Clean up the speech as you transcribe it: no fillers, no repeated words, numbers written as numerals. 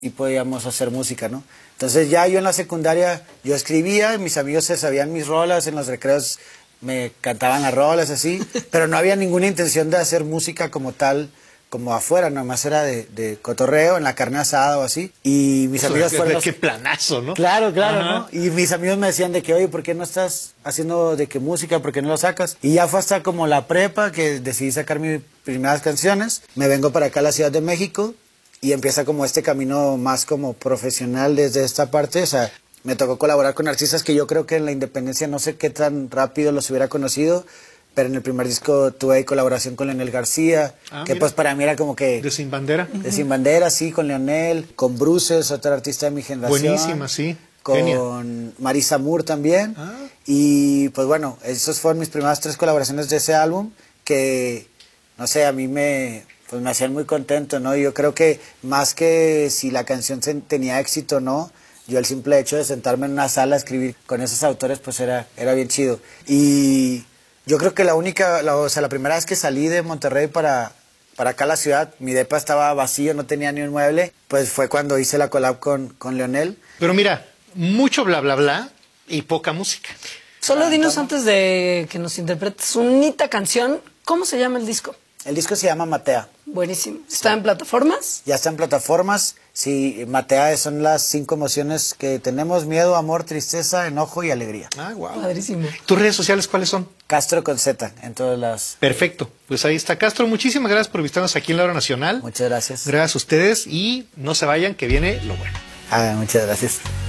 y podíamos hacer música, ¿no? Entonces ya yo en la secundaria, yo escribía, mis amigos se sabían mis rolas, en los recreos me cantaban las rolas así, pero no había ninguna intención de hacer música como tal, como afuera, nomás era de cotorreo, en la carne asada o así, y mis amigos fueron los... Qué planazo, ¿no? Claro, claro, Ajá. ¿no? Y mis amigos me decían de que, oye, ¿por qué no estás haciendo de que música? ¿Por qué no lo sacas? Y ya fue hasta como la prepa que decidí sacar mis primeras canciones, me vengo para acá a la Ciudad de México, y empieza como este camino más como profesional desde esta parte, o sea, me tocó colaborar con artistas que yo creo que en la independencia no sé qué tan rápido los hubiera conocido, pero en el primer disco tuve colaboración con Leonel García, que mira. pues para mí era como que... De Sin Bandera. De Sin Bandera, sí, con Leonel, con Bruces, otro artista de mi generación. Buenísima, sí. Con Genia. Marisa Moore también. Y pues bueno, esas fueron mis primeras 3 colaboraciones de ese álbum que, no sé, a mí me hacían muy contento, ¿no? Y yo creo que más que si la canción tenía éxito o no, yo el simple hecho de sentarme en una sala a escribir con esos autores, pues era bien chido. Y yo creo que la primera vez que salí de Monterrey para acá a la ciudad, mi depa estaba vacío, no tenía ni un mueble, pues fue cuando hice la collab con Leonel. Pero mira, mucho bla bla bla y poca música. Solo dinos antes de que nos interpretes unita canción, ¿cómo se llama el disco? El disco se llama Matea. Buenísimo. ¿Está en plataformas? Ya está en plataformas. Sí, Matea son las 5 emociones que tenemos: miedo, amor, tristeza, enojo y alegría. Ah, wow. Padrísimo. ¿Tus redes sociales cuáles son? Castro con Z, en todas las... Perfecto. Pues ahí está Castro. Muchísimas gracias por visitarnos aquí en La Hora Nacional. Muchas gracias. Gracias a ustedes y no se vayan que viene lo bueno. Muchas gracias.